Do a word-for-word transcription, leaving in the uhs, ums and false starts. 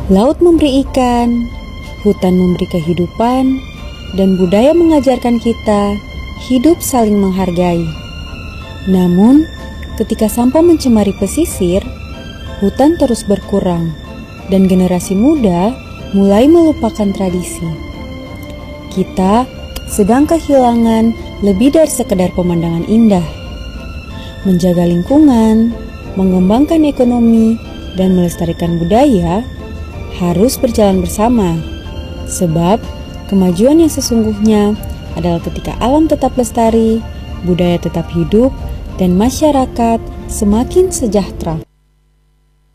Laut memberi ikan, hutan memberi kehidupan, dan budaya mengajarkan kita hidup saling menghargai. Namun, ketika sampah mencemari pesisir, hutan terus berkurang, dan generasi muda mulai melupakan tradisi. Kita sedang kehilangan lebih dari sekedar pemandangan indah. Menjaga lingkungan, mengembangkan ekonomi, dan melestarikan budaya harus berjalan bersama. Sebab kemajuan yang sesungguhnya adalah ketika alam tetap lestari, budaya tetap hidup, dan masyarakat semakin sejahtera.